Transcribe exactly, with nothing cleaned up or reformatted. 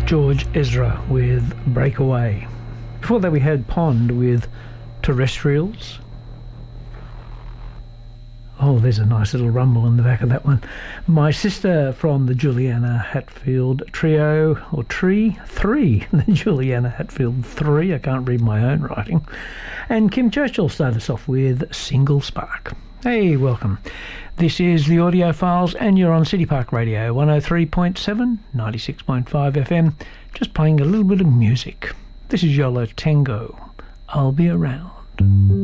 George Ezra with Breakaway. Before that we had Pond with Terrestrials. Oh, there's a nice little rumble in the back of that one. My Sister from the Juliana Hatfield Trio, or Tree, Three. The Juliana Hatfield Three. I can't read my own writing. And Kim Churchill started us off with Single Spark. Hey, welcome. This is the Audiophiles, and you're on City Park Radio, one oh three point seven, ninety-six point five F M, just playing a little bit of music. This is Yolo Tango. I'll be around.